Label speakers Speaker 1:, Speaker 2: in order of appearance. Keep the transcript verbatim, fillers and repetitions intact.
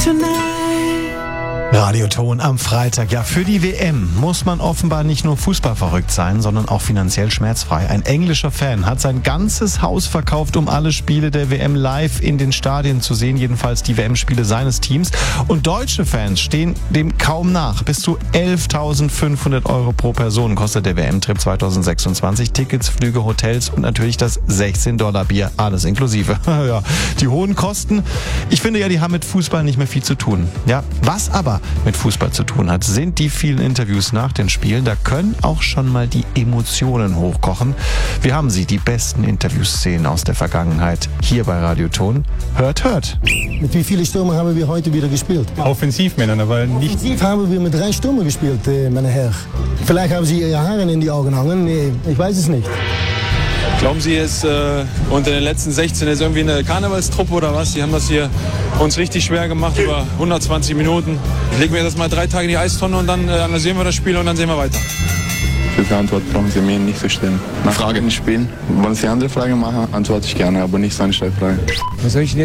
Speaker 1: Radioton am Freitag. Ja, für die W M muss man offenbar nicht nur fußballverrückt sein, sondern auch finanziell schmerzfrei. Ein englischer Fan hat sein ganzes Haus verkauft, um alle Spiele der W M live in den Stadien zu sehen, jedenfalls die W M-Spiele seines Teams. Und deutsche Fans stehen dem kaum nach. Bis zu elftausendfünfhundert Euro pro Person kostet der W M-Trip zweitausendsechsundzwanzig. Tickets, Flüge, Hotels und natürlich das sechzehn Dollar Bier, alles inklusive. Ja, die hohen Kosten, ich finde ja, die haben mit Fußball nicht mehr viel zu tun. Ja, was aber mit Fußball zu tun hat, sind die vielen Interviews nach den Spielen. Da können auch schon mal die Emotionen hochkochen. Wir haben sie, die besten Interviewszenen aus der Vergangenheit, hier bei Radioton. Hört, hört.
Speaker 2: Mit wie vielen Stürmer haben wir heute wieder gespielt?
Speaker 3: Offensivmänner, aber nicht...
Speaker 2: Offensiv haben wir mit drei Stürmer gespielt, meine Herren. Vielleicht haben Sie Ihre Haare in die Augen hangen. Nee, ich weiß es nicht.
Speaker 3: Glauben Sie, es äh, unter den letzten sechzehn ist irgendwie eine Karnevalstruppe oder was? Die haben das hier uns richtig schwer gemacht über hundertzwanzig Minuten. Ich lege mir das mal drei Tage in die Eistonne und dann äh, analysieren wir das Spiel und dann sehen wir weiter.
Speaker 4: Diese Antwort brauchen Sie mir nicht zu stellen. Nach Frage nicht spielen. Wenn Sie andere Fragen machen, antworte ich gerne, aber nicht so eine Stellfrage.
Speaker 5: Was soll ich denn